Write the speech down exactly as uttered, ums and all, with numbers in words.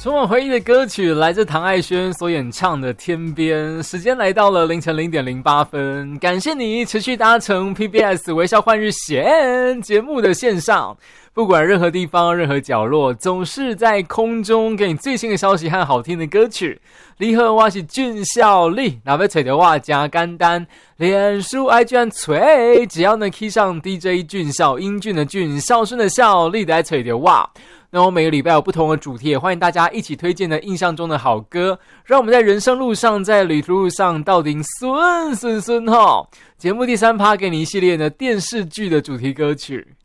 充满回忆的歌曲来自唐爱轩所演唱的《天边》，时间来到了凌晨零点零八分。感谢你持续搭乘 P B S 微笑换日线节目的线上，不管任何地方任何角落，总是在空中给你最新的消息和好听的歌曲。你好，我是俊孝利，若要找到我真简单，脸书 I G 和找，只要能 key 上 D J 俊孝，英俊的俊，孝顺的孝，利的来找到我。那我每个礼拜有不同的主题，也欢迎大家一起推荐的印象中的好歌，让我们在人生路上，在旅途路上到底顺顺顺哈。节目第三趴给你一系列的电视剧的主题歌曲。